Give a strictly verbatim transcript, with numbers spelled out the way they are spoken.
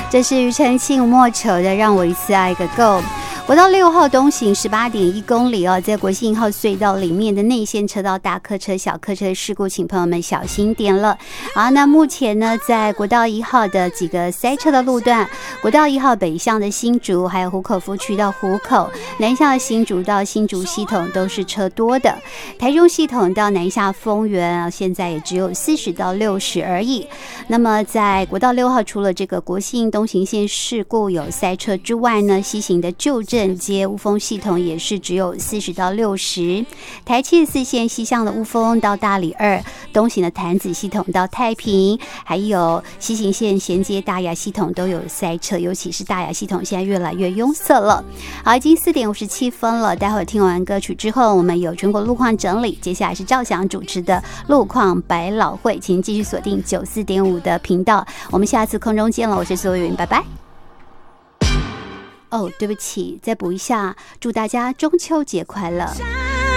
这是庾澄庆莫愁的《让我一次爱个够》。国道六号东行十八点一公里哦，在国信一号隧道里面的内线车道大客车、小客车的事故，请朋友们小心点了。好，那目前呢，在国道一号的几个塞车的路段，国道一号北向的新竹，还有湖口夫区到湖口，南向的新竹到新竹系统都是车多的。台中系统到南下丰原啊，现在也只有四十到六十而已。那么在国道六号，除了这个国信东行线事故有塞车之外呢，西行的旧镇街雾峰系统也是只有四十到六十，台七十四线西向的雾峰到大里二，东行的潭子系统到太平，还有西行线衔接大雅系统都有塞车，尤其是大雅系统现在越来越拥塞了。好，已经四点五十七分了，待会儿听完歌曲之后，我们有全国路况整理，接下来是赵翔主持的路况百老汇，请继续锁定九四点五的频道，我们下次空中见了，我是苏云，拜拜。哦，对不起，再补一下，祝大家中秋节快乐。